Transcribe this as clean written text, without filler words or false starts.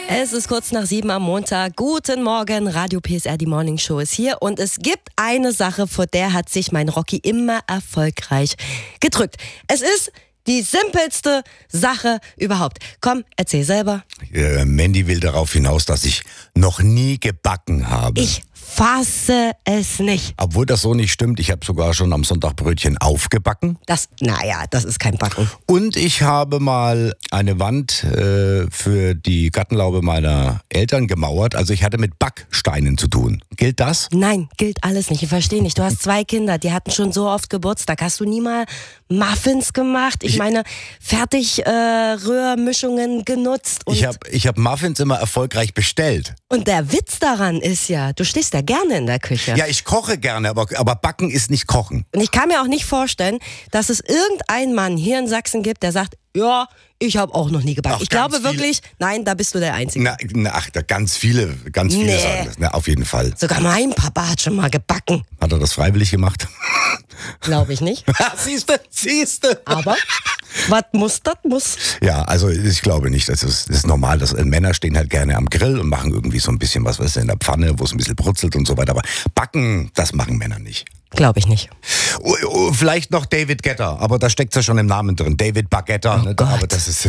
Es ist kurz nach 7 am Montag. Guten Morgen, Radio PSR, die Morning Show ist hier. Und es gibt eine Sache, vor der hat sich mein Rocky immer erfolgreich gedrückt. Es ist die simpelste Sache überhaupt. Komm, erzähl selber. Mandy will darauf hinaus, dass ich noch nie gebacken habe. Ich fasse es nicht. Obwohl das so nicht stimmt, ich habe sogar schon am Sonntag Brötchen aufgebacken. Das ist kein Backen. Und ich habe mal eine Wand für die Gartenlaube meiner Eltern gemauert. Also ich hatte mit Backsteinen zu tun. Gilt das? Nein, gilt alles nicht. Ich verstehe nicht. Du hast 2 Kinder, die hatten schon so oft Geburtstag. Hast du nie mal Muffins gemacht? Ich meine, Fertigrührmischungen genutzt. Und Ich hab Muffins immer erfolgreich bestellt. Und der Witz daran ist ja, du stehst ja gerne in der Küche. Ja, ich koche gerne, aber Backen ist nicht Kochen. Und ich kann mir auch nicht vorstellen, dass es irgendeinen Mann hier in Sachsen gibt, der sagt, ja, ich habe auch noch nie gebacken. Ach, ich glaube ganz viele. wirklich, nein, da bist du der Einzige. Ganz viele Nee. sagen das. Na, auf jeden Fall. Sogar mein Papa hat schon mal gebacken. Hat er das freiwillig gemacht? Glaube ich nicht. Siehste. Aber was muss, das muss. Ja, also ich glaube nicht. Das ist normal. Männer stehen halt gerne am Grill und machen irgendwie so ein bisschen was in der Pfanne, wo es ein bisschen brutzelt und so weiter. Aber backen, das machen Männer nicht. Glaube ich nicht. Vielleicht noch David Guetta, aber da steckt ja schon im Namen drin. David Baguetta. Oh Ne? Gott. Aber das ist